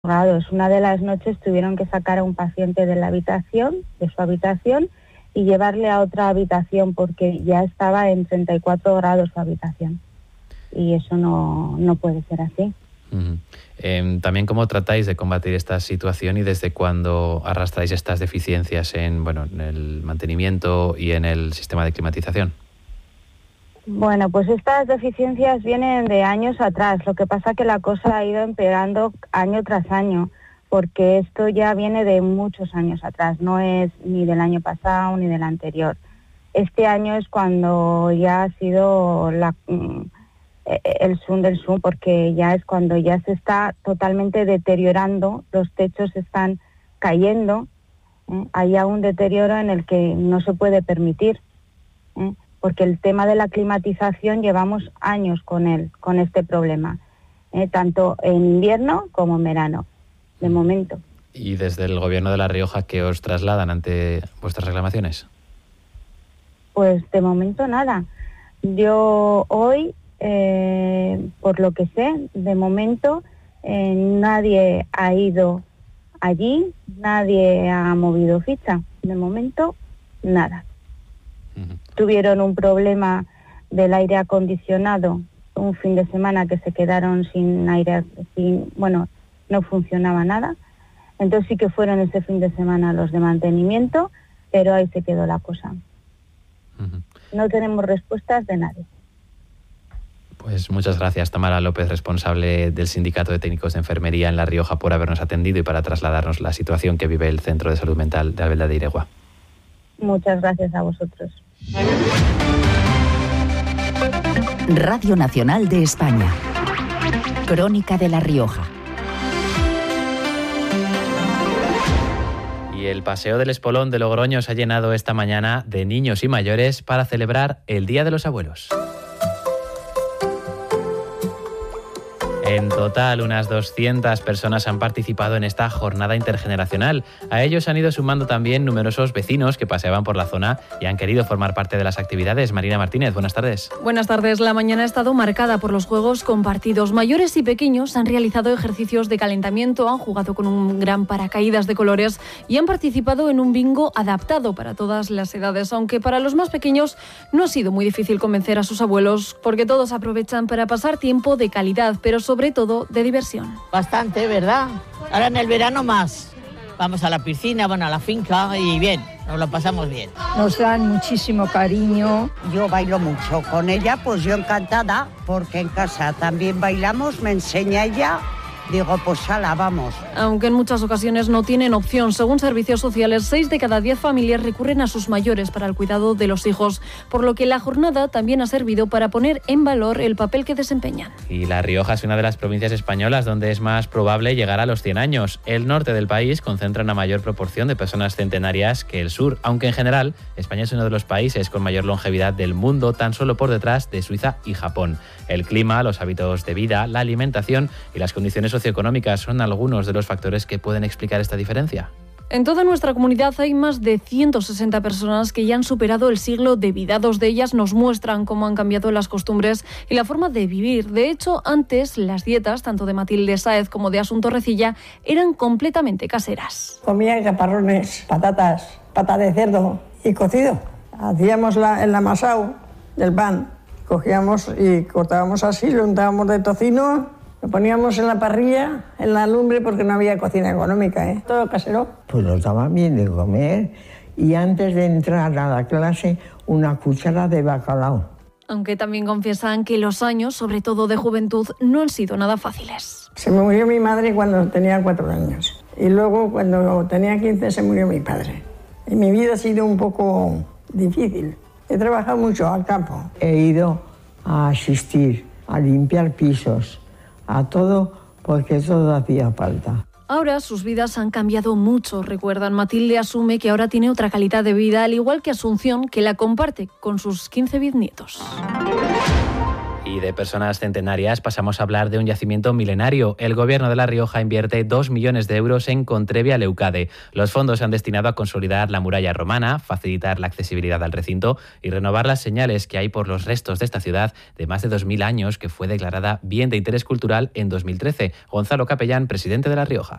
grados. Una de las noches tuvieron que sacar a un paciente de su habitación, y llevarle a otra habitación porque ya estaba en 34 grados su habitación. Y eso no puede ser así. También, ¿cómo tratáis de combatir esta situación y desde cuándo arrastráis estas deficiencias en el mantenimiento y en el sistema de climatización? Bueno, pues estas deficiencias vienen de años atrás. Lo que pasa es que la cosa ha ido empeorando año tras año, porque esto ya viene de muchos años atrás, no es ni del año pasado ni del anterior. Este año es cuando ya ha sido el zoom del zoom, porque ya es cuando ya se está totalmente deteriorando, los techos están cayendo, hay ya un deterioro en el que no se puede permitir, porque el tema de la climatización llevamos años con este problema, tanto en invierno como en verano, de momento. ¿Y desde el Gobierno de La Rioja qué os trasladan ante vuestras reclamaciones? Pues de momento nada. Yo hoy, por lo que sé, de momento nadie ha ido allí, nadie ha movido ficha. De momento, nada. Tuvieron un problema del aire acondicionado un fin de semana que se quedaron sin aire, no funcionaba nada. Entonces sí que fueron ese fin de semana los de mantenimiento, pero ahí se quedó la cosa. No tenemos respuestas de nadie. Pues muchas gracias, Tamara López, responsable del Sindicato de Técnicos de Enfermería en La Rioja, por habernos atendido y para trasladarnos la situación que vive el Centro de Salud Mental de Albelda de Iregua. Muchas gracias a vosotros. Radio Nacional de España. Crónica de La Rioja. Y el Paseo del Espolón de Logroño se ha llenado esta mañana de niños y mayores para celebrar el Día de los Abuelos. En total, unas 200 personas han participado en esta jornada intergeneracional. A ellos han ido sumando también numerosos vecinos que paseaban por la zona y han querido formar parte de las actividades. Marina Martínez, buenas tardes. Buenas tardes. La mañana ha estado marcada por los juegos compartidos. Mayores y pequeños han realizado ejercicios de calentamiento, han jugado con un gran paracaídas de colores y han participado en un bingo adaptado para todas las edades. Aunque para los más pequeños no ha sido muy difícil convencer a sus abuelos, porque todos aprovechan para pasar tiempo de calidad, pero sobre todo de diversión. Bastante, ¿verdad? Ahora en el verano más. Vamos a la piscina, a la finca y bien, nos lo pasamos bien. Nos dan muchísimo cariño. Yo bailo mucho con ella, pues yo encantada, porque en casa también bailamos, me enseña ella. Digo, pues ala, vamos. Aunque en muchas ocasiones no tienen opción, según servicios sociales, 6 de cada 10 familias recurren a sus mayores para el cuidado de los hijos, por lo que la jornada también ha servido para poner en valor el papel que desempeñan. Y La Rioja es una de las provincias españolas donde es más probable llegar a los 100 años. El norte del país concentra una mayor proporción de personas centenarias que el sur, aunque en general España es uno de los países con mayor longevidad del mundo, tan solo por detrás de Suiza y Japón. El clima, los hábitos de vida, la alimentación y las condiciones socioeconómicas son algunos de los factores que pueden explicar esta diferencia. En toda nuestra comunidad hay más de 160 personas que ya han superado el siglo de vida. 2 de ellas nos muestran cómo han cambiado las costumbres y la forma de vivir. De hecho, antes las dietas, tanto de Matilde Sáez como de Asunto Recilla, eran completamente caseras. Comía caparrones, patatas, pata de cerdo y cocido. Hacíamos el amasado del pan. Cogíamos y cortábamos así, lo untábamos de tocino, lo poníamos en la parrilla, en la lumbre, porque no había cocina económica, todo casero. Pues nos daban bien de comer y antes de entrar a la clase, una cuchara de bacalao. Aunque también confiesan que los años, sobre todo de juventud, no han sido nada fáciles. Se me murió mi madre cuando tenía 4 años y luego cuando tenía 15 se murió mi padre. Y mi vida ha sido un poco difícil. He trabajado mucho al campo. He ido a asistir, a limpiar pisos, a todo, porque todo hacía falta. Ahora sus vidas han cambiado mucho, recuerdan. Matilde asume que ahora tiene otra calidad de vida, al igual que Asunción, que la comparte con sus 15 bisnietos. Y de personas centenarias pasamos a hablar de un yacimiento milenario. El Gobierno de La Rioja invierte 2 millones de euros en Contrevia-Leucade. Los fondos se han destinado a consolidar la muralla romana, facilitar la accesibilidad al recinto y renovar las señales que hay por los restos de esta ciudad de más de 2000 años, que fue declarada Bien de Interés Cultural en 2013. Gonzalo Capellán, presidente de La Rioja.